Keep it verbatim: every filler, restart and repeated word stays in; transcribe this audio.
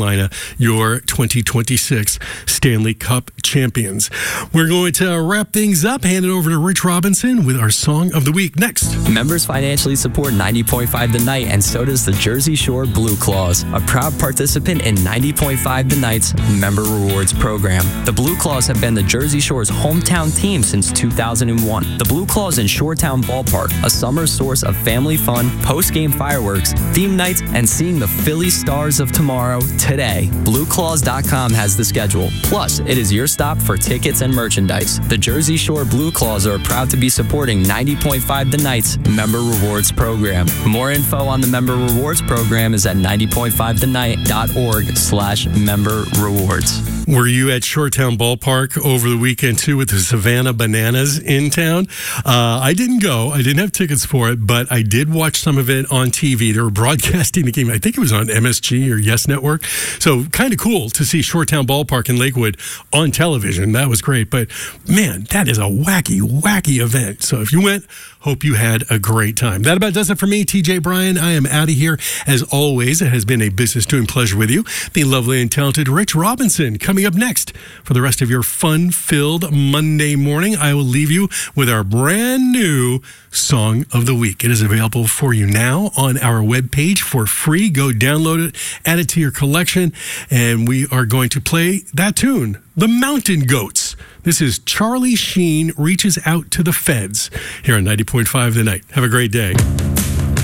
Carolina, your twenty twenty-six Stanley Cup champions. We're going to wrap things up, hand it over to Rich Robinson with our Song of the Week next. Members financially support ninety point five The Night, and so does the Jersey Shore Blue Claws, a proud participant in ninety point five The Night's Member Rewards program. The Blue Claws have been the Jersey Shore's hometown team since two thousand one. The Blue Claws in Shoretown Ballpark, a summer source of family fun, post-game fireworks, theme nights, and seeing the Philly Stars of tomorrow today. Blue Claws dot com has the schedule. Plus, it is your stop for tickets and merchandise. The Jersey Shore Blue Claws are proud to be supporting ninety point five The Night's Member Rewards program. More info on the Member Rewards program is at ninety point five the night dot org slash member rewards. Were you at Shoretown Ballpark over the weekend, too, with the Savannah Bananas in town? Uh, I didn't go. I didn't have tickets for it, but I did watch some of it on T V. They were broadcasting the game. I think it was on M S G or Yes Network. So kind of cool to see Shoretown Ballpark in Lakewood on television. That was great. But, man, that is a wacky, wacky event. So if you went, hope you had a great time. That about does it for me, T J Bryan. I am out of here. As always, it has been a business doing pleasure with you. The lovely and talented Rich Robinson coming up next. For the rest of your fun-filled Monday morning, I will leave you with our brand new Song of the Week. It is available for you now on our webpage for free. Go download it, add it to your collection, and we are going to play that tune, The Mountain Goats. This is Charlie Sheen Reaches Out to the Feds here on ninety point five The Night. Have a great day.